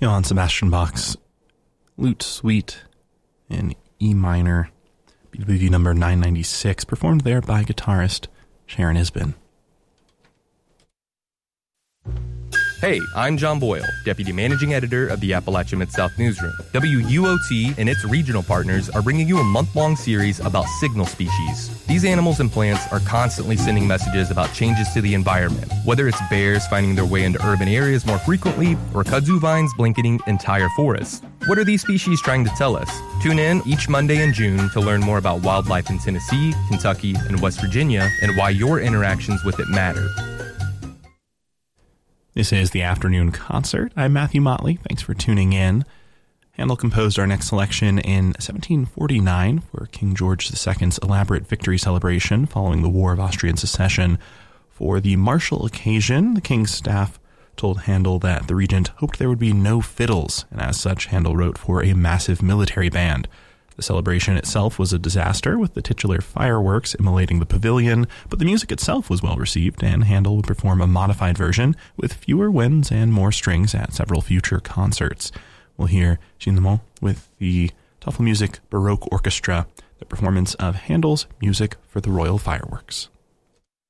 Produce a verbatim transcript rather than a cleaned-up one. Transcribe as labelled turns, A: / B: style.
A: Johann Sebastian Bach's Lute Suite in E minor, B W V number nine ninety-six, performed there by guitarist Sharon Isbin.
B: Hey, I'm John Boyle, Deputy Managing Editor of the Appalachia Mid-South Newsroom. W U O T and its regional partners are bringing you a month-long series about signal species. These animals and plants are constantly sending messages about changes to the environment, whether it's bears finding their way into urban areas more frequently or kudzu vines blanketing entire forests. What are these species trying to tell us? Tune in each Monday in June to learn more about wildlife in Tennessee, Kentucky, and West Virginia and why your interactions with it matter.
A: This is the Afternoon Concert. I'm Matthew Motley. Thanks for tuning in. Handel composed our next selection in seventeen forty-nine for King George the Second's elaborate victory celebration following the War of Austrian Secession. For the martial occasion, the king's staff told Handel that the regent hoped there would be no fiddles, and as such, Handel wrote for a massive military band. The celebration itself was a disaster, with the titular fireworks immolating the pavilion, but the music itself was well received, and Handel would perform a modified version with fewer winds and more strings at several future concerts. We'll hear Jean Lemont with the Tafelmusik Baroque Orchestra, the performance of Handel's Music for the Royal Fireworks.